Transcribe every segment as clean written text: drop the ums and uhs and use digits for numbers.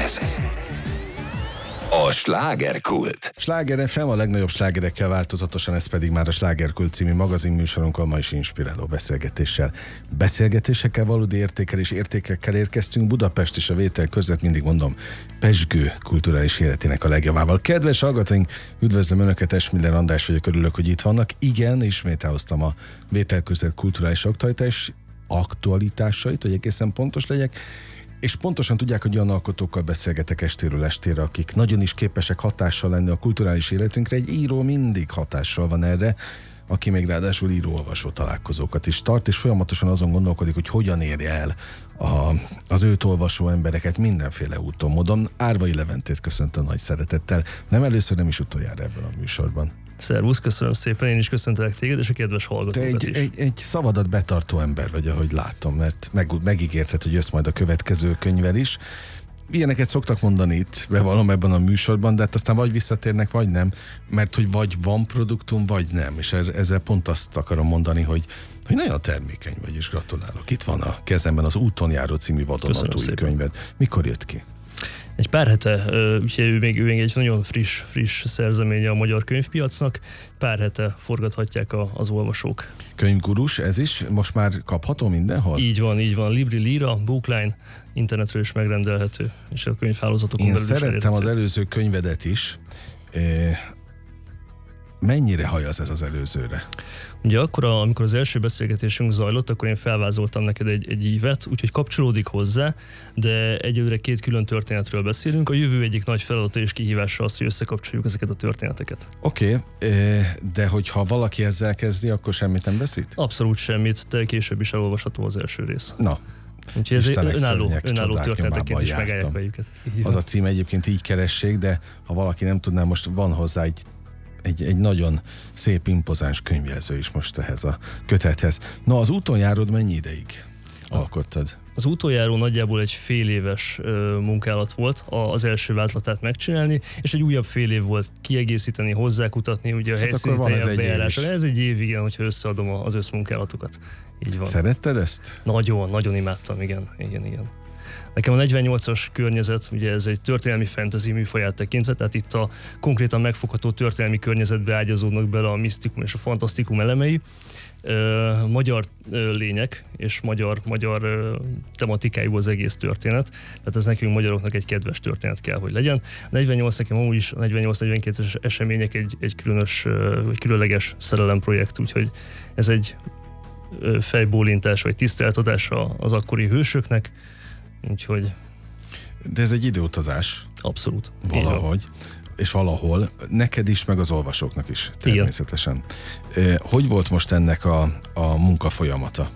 Ez a slágerkult. Sláger FM a legnagyobb slágerekkel változatosan, ez pedig már a Slágerkult című magazinműsorunkkal, ma is inspiráló beszélgetéssel. Beszélgetésekkel, valódi értékekkel érkeztünk Budapest és a vétel között, mindig mondom, pezsgő kulturális életének a legjavával. Kedves hallgatóink, üdvözlöm Önöket, Esmiller András vagyok, örülök, hogy itt vannak. Igen, ismét elhoztam a vétel között kulturális aktualitásait, hogy egészen pontos legyek. És pontosan tudják, hogy olyan alkotókkal beszélgetek estéről estére, akik nagyon is képesek hatással lenni a kulturális életünkre. Egy író mindig hatással van erre, aki még ráadásul író-olvasó találkozókat is tart, és folyamatosan azon gondolkodik, hogy hogyan érje el az őt olvasó embereket mindenféle úton, módon. Árvai Leventét köszöntöm nagy szeretettel. Nem először, nem is utoljára ebben a műsorban. Szervusz, köszönöm szépen, én is köszöntelek téged, és a kedves hallgatókat is. Egy szavadat betartó ember vagy, ahogy látom, mert megígérted, hogy jössz majd a következő könyvvel is. Ilyeneket szoktak mondani itt, bevallom ebben a műsorban, de hát aztán vagy visszatérnek, vagy nem, mert hogy vagy van produktum, vagy nem, és ezzel pont azt akarom mondani, hogy nagyon termékeny vagy, és gratulálok. Itt van a kezemben az Úton járó című vadonatúj könyved. Mikor jött ki? Egy pár hete, úgyhogy ő még egy nagyon friss szerzeménye a magyar könyvpiacnak, pár hete forgathatják az olvasók. Könyvgurus, ez is? Most már kapható mindenhol? Így van. Libri, Lira, Bookline, internetről is megrendelhető, és a könyvhálózatokon belül is elérhető. Én szerettem az előző könyvedet is. Mennyire hajaz ez az előzőre? Ugye akkor, amikor az első beszélgetésünk zajlott, akkor én felvázoltam neked egy ívet, úgyhogy kapcsolódik hozzá, de egyelőre két külön történetről beszélünk. A jövő egyik nagy feladata és kihívása az, hogy összekapcsoljuk ezeket a történeteket. Oké, de hogyha valaki ezzel kezdi, akkor semmit nem veszít? Abszolút semmit, de később is elolvasható az első rész. Na. Úgyhogy ez önálló történeteként is megállják be őket. Az a cím egyébként így keressék, de ha valaki nem tudná, most van hozzá egy nagyon szép, impozáns könyvjelző is most ehhez a kötethez. Na, az Úton járod mennyi ideig alkottad? Az Úton járó nagyjából egy fél éves munkálat volt az első vázlatát megcsinálni, és egy újabb fél év volt kiegészíteni, hozzákutatni, ugye a helyszíníteni, a bejáráson. Ez egy év, igen, hogyha összeadom az összmunkálatokat. Így van. Szeretted ezt? Nagyon imádtam, igen. Nekem a 48-as környezet, ugye ez egy történelmi fantasy műfaját tekintve, tehát itt a konkrétan megfogható történelmi környezetbe ágyazódnak bele a misztikum és a fantasztikum elemei. Magyar lények és magyar tematikájú az egész történet, tehát ez nekünk magyaroknak egy kedves történet kell, hogy legyen. A 48 nekem amúgy is 48-42-es események egy különleges szerelemprojekt, úgyhogy ez egy fejbólintás vagy tiszteltadása az akkori hősöknek. Úgyhogy... De ez egy időutazás. Abszolút. Valahogy. És valahol. Neked is, meg az olvasóknak is. Természetesen. Igen. Hogy volt most ennek a munkafolyamata?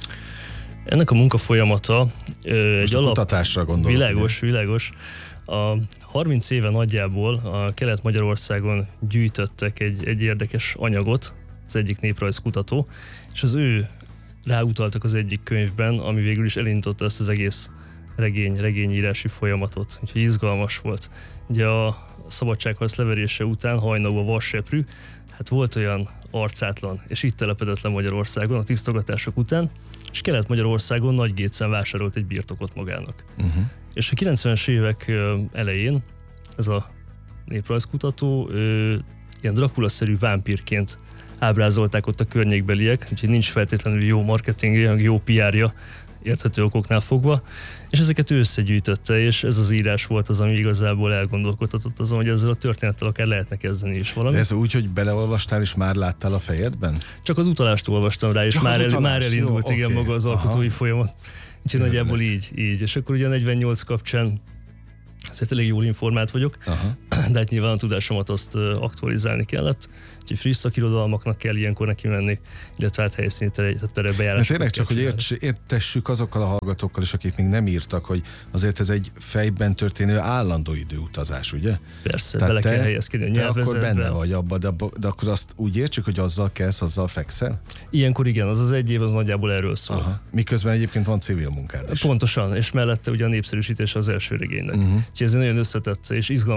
Ennek a munkafolyamata egy kutatásra gondolok. Világos. A 30 éve nagyjából a Kelet-Magyarországon gyűjtöttek egy érdekes anyagot, az egyik néprajzkutató, és az ő ráutaltak az egyik könyvben, ami végül is elindította ezt az egész regényírási folyamatot, úgyhogy izgalmas volt. Ugye a szabadságharc leverése után hajnalú a vasseprű, hát volt olyan arcátlan, és itt telepedett le Magyarországon a tisztogatások után, és Kelet-Magyarországon Nagygécen vásárolt egy birtokot magának. És a 90-es évek elején ez a néprajzkutató ilyen Dracula-szerű vámpírként ábrázolták ott a környékbeliek, úgyhogy nincs feltétlenül jó marketingje, jó PR-ja, érthető okoknál fogva, és ezeket ő összegyűjtötte, és ez az írás volt az, ami igazából elgondolkodtatott azon, hogy ezzel a történettel akár lehetne kezdeni is valami. De ez úgy, hogy beleolvastál és már láttál a fejedben? Csak az utalást olvastam rá, és már elindult, jó, igen, maga az alkotói folyamat. Úgyhogy nagyjából így. És akkor ugye a 48 kapcsán azért elég jól informált vagyok, de hát nyilván a tudásomat azt aktualizálni kellett, úgyhogy friss szakirodalmaknak kell ilyenkor neki menni, illetve hát helyszíni terebejárásoknak. Tényleg csak, hogy értessük azokkal a hallgatókkal is, akik még nem írtak, hogy azért ez egy fejben történő állandó időutazás, ugye? Persze, tehát bele kell helyezkedni a nyelvezetbe. Akkor benne vagy abban, de akkor azt úgy értsük, hogy azzal kezd, azzal fekszel? Ilyenkor igen, az egy év az nagyjából erről szól. Miközben egyébként van civil munkád is. Pontosan, és mellette ugye a népszerűsítés az első regénynek. Úgyhogy ez egy nagyon összetett és izgalmas év volt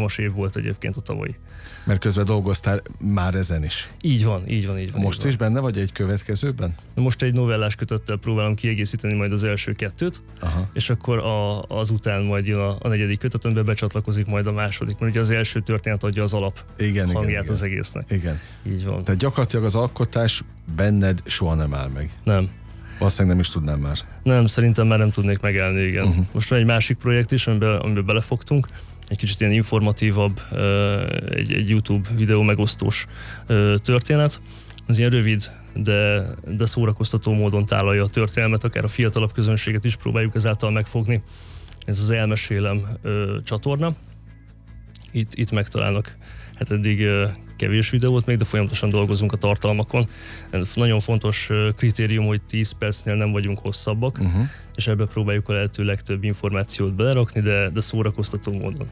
volt egyébként a tavalyi. Mert közben dolgoztál már ezen is. Így van. Most is benne vagy egy következőben? Most egy novellás kötettel próbálom kiegészíteni majd az első 2-t, és akkor azután majd jön a 4. kötet, amiben becsatlakozik majd a második, mert ugye az első történet adja az alap hangját az egésznek. Igen. Így van. Tehát gyakorlatilag az alkotás benned soha nem áll meg. Nem. Valószínűleg nem is tudnám már. Nem, szerintem már nem tudnék megállni, igen. Most van egy másik projekt is, amiben belefogtunk, egy kicsit ilyen informatívabb, egy YouTube videó megosztós történet. Az ilyen rövid, de szórakoztató módon tálalja a történelmet, akár a fiatalabb közönséget is próbáljuk ezáltal megfogni. Ez az Elmesélem csatorna. Itt megtalálnak, hát eddig kevés videót még, de folyamatosan dolgozunk a tartalmakon. Nagyon fontos kritérium, hogy 10 percnél nem vagyunk hosszabbak, és ebbe próbáljuk a lehető legtöbb információt belerakni, de szórakoztató módon.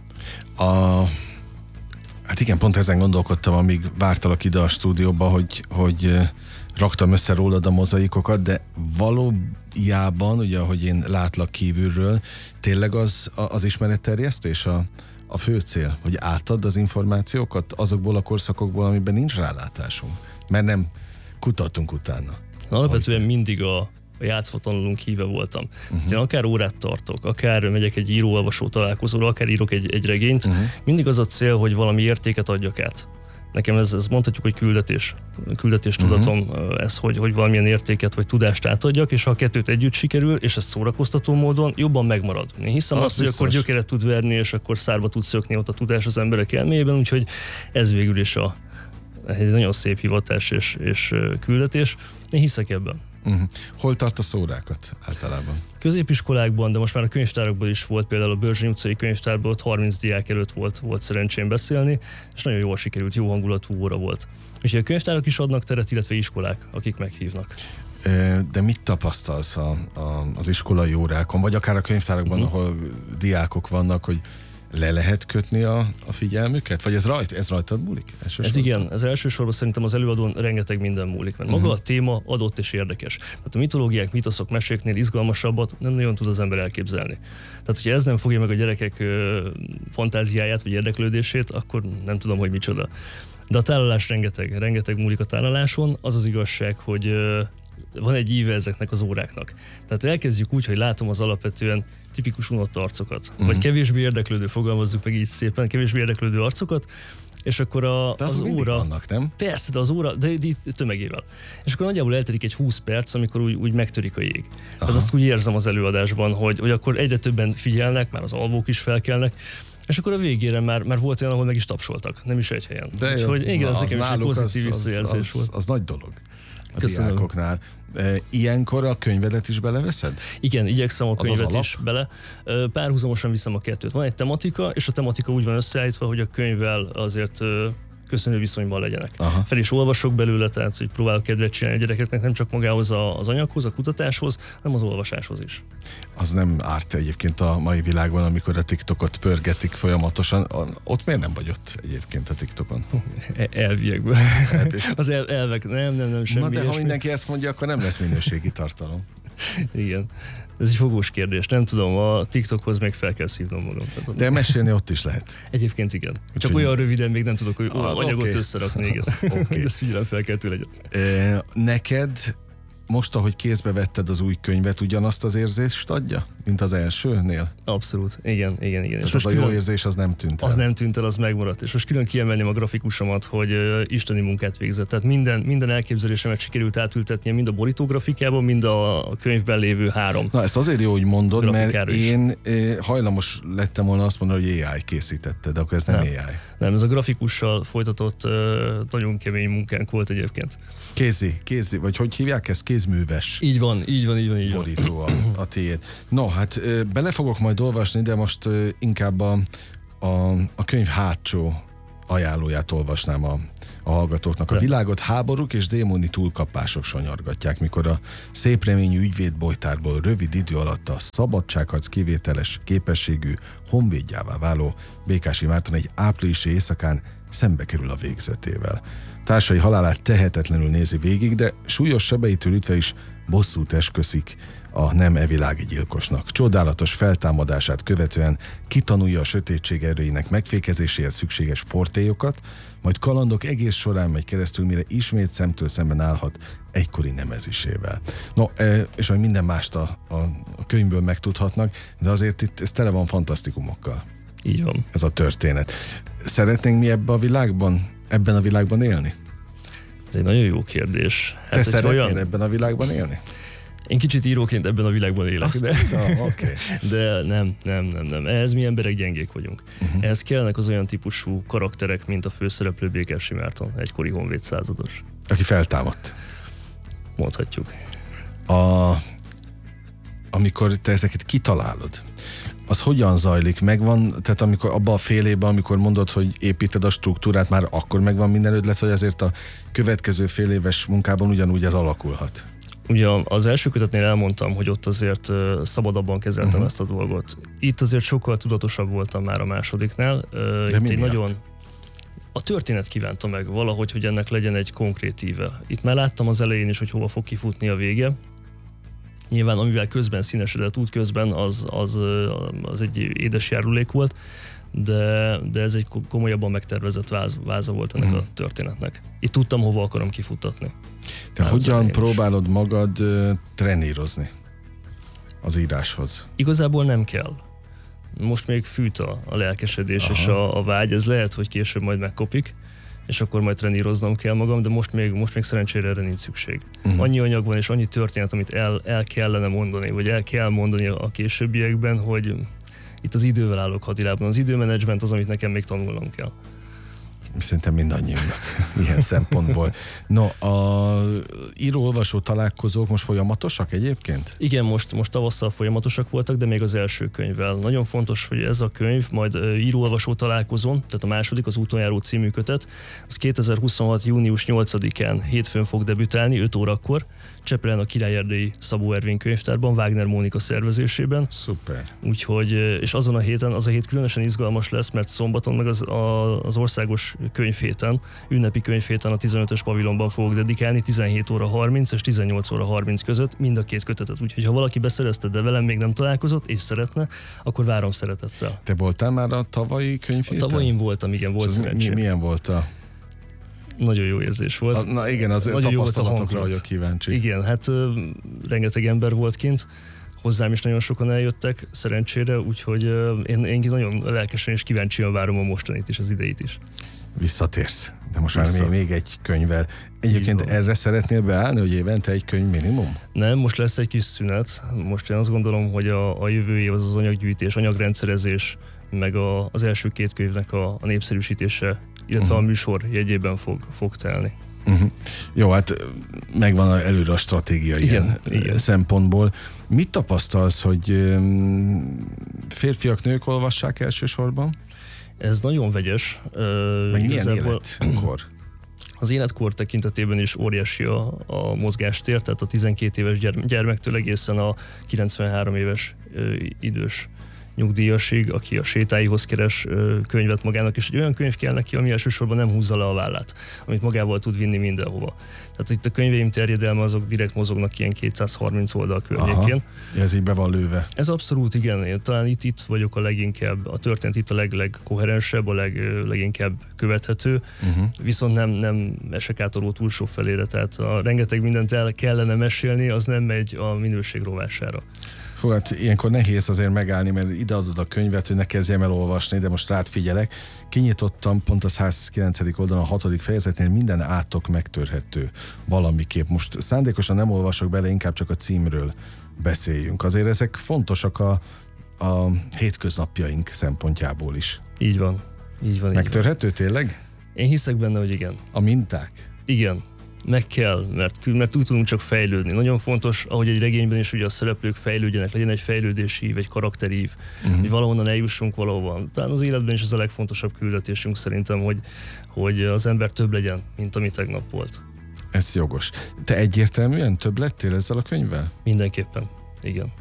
Hát igen, pont ezen gondolkodtam, amíg vártalak ide a stúdióba, hogy raktam össze rólad a mozaikokat, de valójában, ugye, ahogy én látlak kívülről, tényleg az ismeretterjesztés a fő cél, hogy átadd az információkat azokból a korszakokból, amiben nincs rálátásunk, mert nem kutatunk utána. Alapvetően mindig a játszva tanulunk híve voltam. Én akár órát tartok, akár megyek egy író-olvasó találkozóra, akár írok egy regényt, mindig az a cél, hogy valami értéket adjak át. Nekem ez mondhatjuk, hogy küldetéstudatom, ez, hogy valamilyen értéket vagy tudást átadjak, és ha a kettőt együtt sikerül, és ez szórakoztató módon, jobban megmarad. Én hiszem azt, hogy akkor gyökeret tud verni, és akkor szárba tud szökni ott a tudás az emberek elméjében, úgyhogy ez végül is egy nagyon szép hivatás és küldetés. Én hiszek ebben. Hol tartasz órákat általában? Középiskolákban, de most már a könyvtárakban is volt, például a Börzsény utcai könyvtárban ott 30 diák előtt volt szerencsém beszélni, és nagyon jól sikerült, jó hangulatú óra volt. Úgyhogy a könyvtárak is adnak teret, illetve iskolák, akik meghívnak. De mit tapasztalsz az iskolai órákon, vagy akár a könyvtárakban, ahol diákok vannak, hogy le lehet kötni a figyelmüket? Vagy ez rajtad múlik? Ez igen, ez elsősorban szerintem az előadón rengeteg minden múlik, mert maga a téma adott és érdekes. Tehát a mitológiák, mitoszok, meséknél izgalmasabbat nem nagyon tud az ember elképzelni. Tehát, hogyha ez nem fogja meg a gyerekek fantáziáját vagy érdeklődését, akkor nem tudom, hogy micsoda. De a tálalás rengeteg múlik a tálaláson. Az az igazság, hogy van egy íve ezeknek az óráknak. Tehát elkezdjük úgy, hogy látom az alapvetően tipikus unott arcokat, vagy kevésbé érdeklődő, fogalmazzuk meg így szépen, kevésbé érdeklődő arcokat, és akkor az óra... vannak, nem? Persze, de az óra, de tömegével. És akkor nagyjából eltelik egy 20 perc, amikor úgy megtörik a jég. Tehát azt úgy érzem az előadásban, hogy akkor egyre többen figyelnek, már az alvók is felkelnek, és akkor a végére már volt olyan, ahol meg is tapsoltak, nem is egy helyen. De úgyhogy igen, ez nekem is egy pozitív visszajelzés volt. Az nagy dolog a diákoknál. Ilyenkor a könyvedet is beleveszed? Igen, igyekszem a könyvet is bele. Párhuzamosan viszem a kettőt. Van egy tematika, és a tematika úgy van összeállítva, hogy a könyvvel azért köszönő viszonyban legyenek. Fel is olvasok belőle, tehát hogy próbálok kedvet csinálni a gyerekeknek nem csak magához az anyaghoz, a kutatáshoz, hanem az olvasáshoz is. Az nem árt egyébként a mai világban, amikor a TikTokot pörgetik folyamatosan. Ott miért nem vagy ott egyébként a TikTokon? Elviekből. Az elvek, nem, semmi. Na de ha mindenki ezt mondja, akkor nem lesz minőségi tartalom. Igen. Ez egy fogós kérdés. Nem tudom, a TikTokhoz még fel kell szívnom magam. De mesélni ott is lehet. Egyébként igen. Csak olyan röviden még nem tudok, hogy anyagot összerakni. Igen. Ezt figyelem fel kell tőle. Neked most, ahogy kézbe vetted az új könyvet, ugyanazt az érzést adja, mint az elsőnél? Abszolút, igen. És most a jó érzés az nem tűnt el? Az nem tűnt el, az megmaradt. És most külön kiemelném a grafikusomat, hogy isteni munkát végzett. Tehát minden elképzelésemet sikerült átültetnie, mind a borítógrafikában, mind a könyvben lévő 3. Na, ezt azért jó, hogy mondod, mert én hajlamos lettem volna azt mondani, hogy AI készítette, de akkor ez nem AI. Nem, ez a grafikussal folytatott nagyon kemény munkánk volt egyébként. Kézi, vagy hogy hívják ezt? Kézműves. Így van. Borító a tiéd. No, hát bele fogok majd olvasni, de most inkább a könyv hátsó ajánlóját olvasnám a hallgatóknak. A világot háborúk és démoni túlkapások sanyargatják, mikor a szép reményű ügyvédbojtárból rövid idő alatt a szabadságharc kivételes képességű honvédjává váló Békási Márton egy áprilisi éjszakán szembe kerül a végzetével. Társai halálát tehetetlenül nézi végig, de súlyos sebeitől ütve is bosszút esküszik a nem evilági gyilkosnak. Csodálatos feltámadását követően kitanulja a sötétség erőinek megfékezéséhez szükséges fortélyokat, majd kalandok egész során megy keresztül, mire ismét szemtől szemben állhat egykori nemezisével. No, és majd minden mást a könyvből megtudhatnak, de azért itt ez tele van fantasztikumokkal. Így van. Ez a történet. Szeretnénk mi ebben a világban élni? Ez egy nagyon jó kérdés. Hát te szeretnél ebben a világban élni? Én kicsit íróként ebben a világban élek. Okay. De nem. Ehhez mi emberek gyengék vagyunk. Ehhez kellenek az olyan típusú karakterek, mint a főszereplő Békessy Márton, egykori honvéd százados. Aki feltámadt. Mondhatjuk. Amikor te ezeket kitalálod, az hogyan zajlik? Megvan, tehát amikor abban a fél évben, amikor mondod, hogy építed a struktúrát, már akkor megvan minden ötlet, vagy azért a következő fél éves munkában ugyanúgy ez alakulhat? Ugye az első kötetnél elmondtam, hogy ott azért szabadabban kezeltem ezt a dolgot. Itt azért sokkal tudatosabb voltam már a másodiknál. De itt egy nagyon... A történet kívánta meg valahogy, hogy ennek legyen egy konkrét íve. Itt már láttam az elején is, hogy hova fog kifutni a vége. Nyilván amivel közben színesedett útközben, az egy édes járulék volt, de ez egy komolyabban megtervezett váza volt ennek a történetnek. Itt tudtam, hova akarom kifuttatni. Te hogyan próbálod magad trenírozni az íráshoz? Igazából nem kell. Most még fűt a lelkesedés és a vágy, ez lehet, hogy később majd megkopik, és akkor majd treníroznom kell magam, de most még szerencsére erre nincs szükség. Annyi anyag van és annyi történet, amit el kellene mondani, vagy el kell mondani a későbbiekben, hogy itt az idővel állok hadilában. Az időmenedzsment az, amit nekem még tanulnom kell. Szerintem mindannyiunknak ilyen szempontból. No, a író-olvasó találkozók most folyamatosak egyébként? Igen, most tavasszal folyamatosak voltak, de még az első könyvvel. Nagyon fontos, hogy ez a könyv majd író-olvasó találkozón, tehát a második, az Úton járó című kötet, az 2026. június 8-án hétfőn fog debütálni, 5 órakor, Csepelen a Király Erdélyi Szabó Ervin könyvtárban, Wagner Mónika szervezésében. Szuper. Úgyhogy, és azon a héten, az a hét különösen izgalmas lesz, mert szombaton meg az országos könyvhéten, ünnepi könyvhéten a 15-ös pavilonban fogok dedikálni 17 óra 30 és 18 óra 30 között mind a két kötetet. Úgyhogy ha valaki beszerezte, de velem még nem találkozott és szeretne, akkor várom szeretettel. Te voltál már a tavalyi könyvhéten? A tavalyin voltam, igen, volt szerencsém. Milyen volt a... Nagyon jó érzés volt. Na igen, az nagyon tapasztalatokra vagyok kíváncsi. Igen, hát rengeteg ember volt kint, hozzám is nagyon sokan eljöttek, szerencsére, úgyhogy én nagyon lelkesen és kíváncsian várom a mostanit is, az ideit is. Visszatérsz, de most már még egy könyvvel. Egyébként erre szeretnél beállni, hogy évente egy könyv minimum? Nem, most lesz egy kis szünet. Most én azt gondolom, hogy a jövő év az anyaggyűjtés, anyagrendszerezés, meg az első két könyvnek a népszerűsítése, illetve a műsor jegyében fog telni. Jó, hát megvan előre a stratégia igen. Szempontból. Mit tapasztalsz, hogy férfiak, nők olvassák elsősorban? Ez nagyon vegyes. Meg milyen életkor? Az életkor tekintetében is óriási a mozgástér, tehát a 12 éves gyermektől egészen a 93 éves idős nyugdíjasig, aki a sétáihoz keres könyvet magának, és egy olyan könyv kell neki, ami elsősorban nem húzza le a vállát, amit magával tud vinni mindenhova. Tehát itt a könyveim terjedelme azok direkt mozognak ilyen 230 oldal környékén. Ez így be van lőve. Ez abszolút igen, én talán itt vagyok a leginkább, a történet itt a legkoherensebb, a leginkább követhető, viszont nem esek át a ló túlsó felére, tehát rengeteg mindent el kellene mesélni, az nem megy a minőség rovására. Hát ilyenkor nehéz azért megállni, mert ideadod a könyvet, hogy ne kezdjem el olvasni, de most rád figyelek. Kinyitottam pont a 109. oldalon a 6. fejezetnél, minden átok megtörhető valamiképp. Most szándékosan nem olvasok bele, inkább csak a címről beszéljünk. Azért ezek fontosak a hétköznapjaink szempontjából is. Így van. Megtörhető tényleg? Én hiszek benne, hogy igen. A minták? Igen. Meg kell, mert úgy tudunk csak fejlődni. Nagyon fontos, ahogy egy regényben is ugye a szereplők fejlődjenek, legyen egy fejlődési, egy karakterív, hogy valahonnan eljussunk valahova. Talán az életben is ez a legfontosabb küldetésünk szerintem, hogy az ember több legyen, mint ami tegnap volt. Ez jogos. Te egyértelműen több lettél ezzel a könyvvel? Mindenképpen, igen.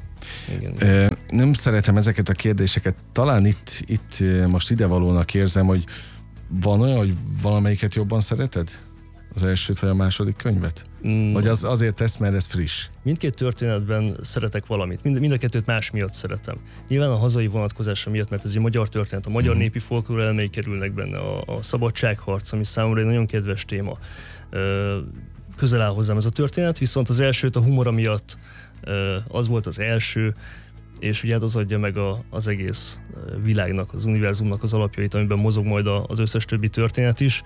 Nem szeretem ezeket a kérdéseket. Talán itt most idevalónak érzem, hogy Van olyan, hogy valamelyiket jobban szereted? Az elsőt vagy a második könyvet? Vagy azért tesz, mert ez friss? Mindkét történetben szeretek valamit. Mind a kettőt más miatt szeretem. Nyilván a hazai vonatkozása miatt, mert ez egy magyar történet, a magyar népi folklór elemei kerülnek benne, a szabadságharc, ami számomra egy nagyon kedves téma. Közel áll hozzám ez a történet, viszont az elsőt a humora miatt az volt az első, és ugye hát az adja meg az egész világnak, az univerzumnak az alapjait, amiben mozog majd az összes többi történet is.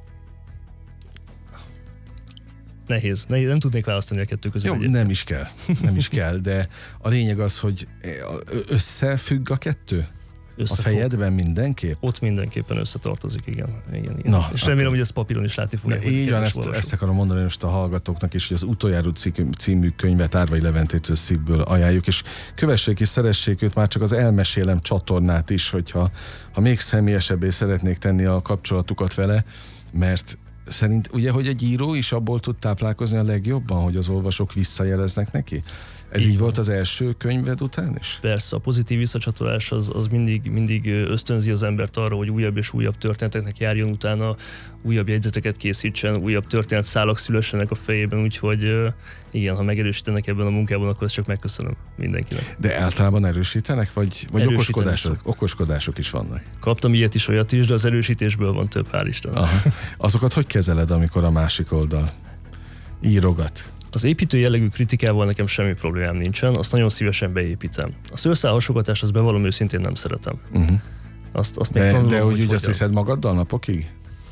Nehéz, nem tudnék választani a kettő közül. Jó, nem is kell, de a lényeg az, hogy összefügg a kettő? Összefog. A fejedben mindenképp? Ott mindenképpen összetartozik, igen. Na, és remélem, hogy ezt papíron is látni fogják. Így van, ezt akarom mondani most a hallgatóknak is, hogy az Utoljára című könyvet Árvai Leventétől Szívből ajánljuk, és kövessék és szeressék őt, már csak az Elmesélem csatornát is, hogyha még személyesebbé szeretnék tenni a kapcsolatukat vele, mert szerint ugye, hogy egy író is abból tud táplálkozni a legjobban, hogy az olvasók visszajeleznek neki? Ez így volt az első könyved után is? Persze, a pozitív visszacsatolás az mindig ösztönzi az embert arra, hogy újabb és újabb történeteknek járjon utána, újabb jegyzeteket készítsen, újabb történetszálak szülessenek a fejében, úgyhogy igen, ha megerősítenek ebben a munkában, akkor ezt csak megköszönöm mindenkinek. De általában erősítenek, vagy okoskodások is vannak? Kaptam ilyet is, olyat is, de az erősítésből van több, hál' Istennek. Azokat hogy kezeled, amikor a másik oldal írogat? Az építő jellegű kritikával nekem semmi problémám nincsen, azt nagyon szívesen beépítem. A szőrszálhasogatást, azt bevallom őszintén nem szeretem. Azt még tanulom, de úgy azt viszed magaddal napokig?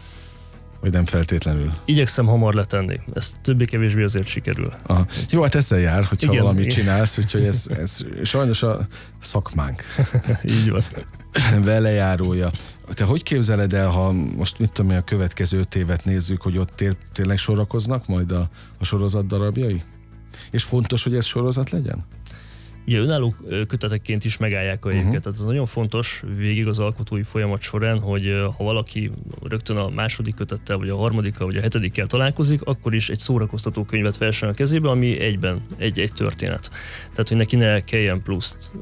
Vagy nem feltétlenül? Igyekszem hamar letenni. Ez többé-kevésbé azért sikerül. Aha. Jó, hát ezzel jár, hogyha valamit csinálsz, úgyhogy ez sajnos a szakmánk. Így van. Velejárója. Te hogy képzeled el, ha most mit tudom én, a következő 5 évet nézzük, hogy ott tényleg sorakoznak majd a sorozat darabjai? És fontos, hogy ez sorozat legyen? Ugye önálló kötetekként is megállják a helyüket. Tehát ez nagyon fontos végig az alkotói folyamat során, hogy ha valaki rögtön a második kötettel, vagy a harmadikkal, vagy a hetedikkel találkozik, akkor is egy szórakoztató könyvet vessen a kezébe, ami egyben egy történet. Tehát, hogy neki ne kelljen pluszt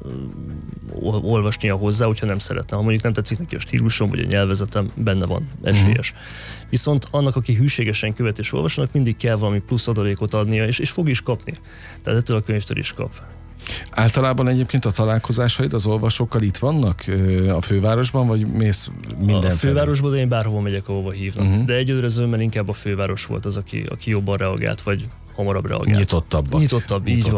olvasnia hozzá, hogyha nem szeretne. Ha mondjuk nem tetszik neki a stílusom, vagy a nyelvezetem, benne van, esélyes. Viszont annak, aki hűségesen követ és olvasnak, mindig kell valami plusz adalékot adnia, és fog is kapni. Tehát ettől a könyvtől is kap. Általában egyébként a találkozásaid az olvasókkal itt vannak a fővárosban, vagy mész mindenfelé? A fővárosban, de én bárhova megyek, ahova hívnak. De egyelőre zömmel inkább a főváros volt az, aki jobban reagált, vagy hamarabb reagált. Nyitottabb, így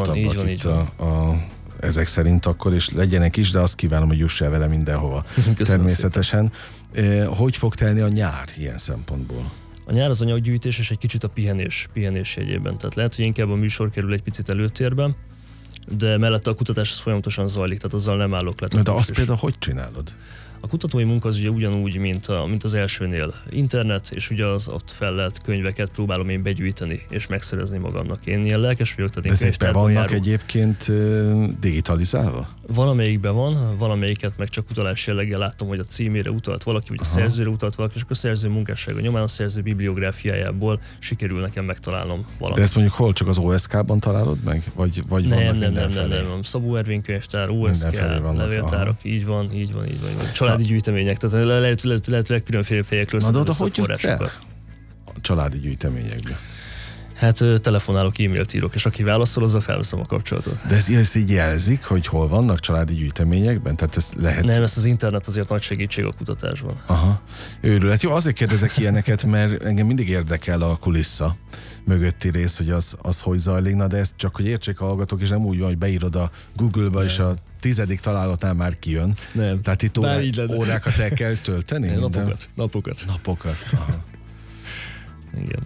van. Ezek szerint akkor, és legyenek is, de azt kívánom, hogy juss el vele mindenhova. Természetesen. Hogy fog telni a nyár ilyen szempontból? A nyár az anyaggyűjtés és egy kicsit a pihenés jegyében. Tehát lehet, hogy inkább a műsor kerül egy picit előtérben, de mellette a kutatás az folyamatosan zajlik, tehát azzal nem állok le. De azt például hogy csinálod? A kutatói munka az ugye ugyanúgy, mint az elsőnél internet, és ugye az ott fellelt könyveket próbálom én begyűjteni, és megszerezni magamnak. Én ilyen lelkes vagyok, tehát én könyvtárban járok. Vannak egyébként digitalizálva? Valamelyikben van, valamelyiket meg csak utalás jelleggel láttam, hogy a címére utalt valaki, vagy a szerzőre utalt valaki, és akkor a szerző munkássága nyomán a szerző bibliográfiájából sikerül nekem megtalálnom valamit. De ezt mondjuk hol, csak az OSK-ban találod meg? Vagy nem. Szabó Ervin könyvtár, OSK, levéltárak, így van. Családi gyűjtemények, tehát lehet különféle fejekről szedni a forrásokat. A családi gyűjteményekbe. Hát telefonálok, e-mailt írok, és aki válaszol, azzal felveszem a kapcsolatot. De ezt így jelzik, hogy hol vannak családi gyűjteményekben? Tehát ezt lehet... Nem, ezt az internet azért nagy segítség a kutatásban. Aha. Őrület. Jó, azért kérdezek ilyeneket, mert engem mindig érdekel a kulissza mögötti rész, hogy az hogy zajlik, na de ezt csak, hogy értsék a hallgatók, és nem úgy van, hogy beírod a Google-ba, és a 10. találatnál már kijön. Nem. Tehát itt órákat el kell tölteni? Napokat. Aha. Igen.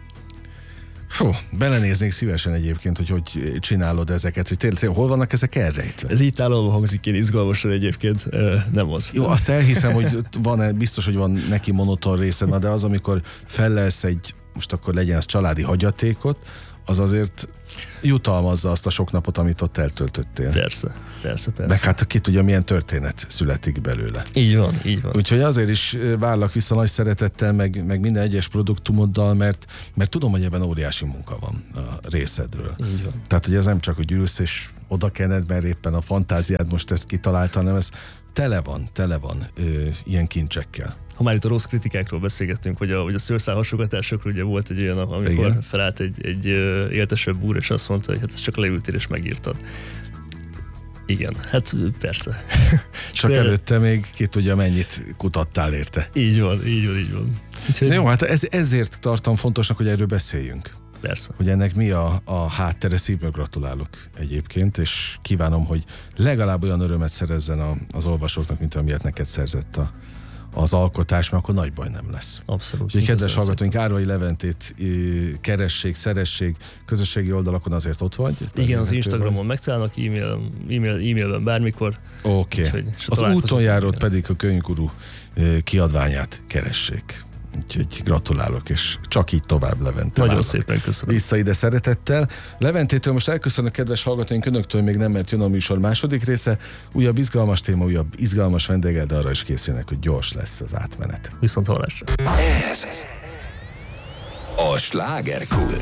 Fú, belenéznék szívesen egyébként, hogy csinálod ezeket, hogy tényleg hol vannak ezek elrejtve? Ez így tálalva hangzik én izgalmasan egyébként, nem az. Jó, azt elhiszem, hogy biztos, hogy van neki monoton része, na de az, amikor fellelsz most akkor legyen ez családi hagyatékot, az azért jutalmazza azt a sok napot, amit ott eltöltöttél. Persze. De hát ki tudja, milyen történet születik belőle. Így van. Úgyhogy azért is várlak vissza nagy szeretettel, meg minden egyes produktumoddal, mert tudom, hogy ebben óriási munka van a részedről. Így van. Tehát, hogy ez nem csak, hogy ülsz és oda kened, mert éppen a fantáziád most ezt kitalálta, hanem ez tele van ilyen kincsekkel. Ha már itt a rossz kritikákról beszélgettünk, vagy a szőrszálhasogatásokról, ugye volt egy olyan, amikor igen, felállt egy éltesebb úr, és azt mondta, hogy hát csak leültél és megírtad. Igen, hát persze. Csak előtte még ki tudja, mennyit kutattál érte. Így van. Úgyhogy... Jó, hát ezért tartom fontosnak, hogy erről beszéljünk. Persze. Hogy ennek mi a háttere, szívből gratulálok egyébként, és kívánom, hogy legalább olyan örömet szerezzen az olvasóknak, mint amilyet neked szerzett az alkotás, mert akkor nagy baj nem lesz. Abszolút. Úgyhogy kedves hallgatóink, Árvai Leventét keressék, szeressék, közösségi oldalakon azért ott vagy. Igen, az Instagramon megtalálnak, e-mailben bármikor. Oké. Az úton járót pedig a Könyvguru kiadványát keressék. Úgyhogy gratulálok, és csak így tovább, Levente. Nagyon szépen köszönöm. Vissza ide szeretettel. Leventétől most elköszönök, kedves hallgatóink, önöktől még nem, mert jön a műsor második része. Újabb izgalmas téma, újabb izgalmas vendéggel, de arra is készülnek, hogy gyors lesz az átmenet. Viszont hallásra. Ez a Slágerkult.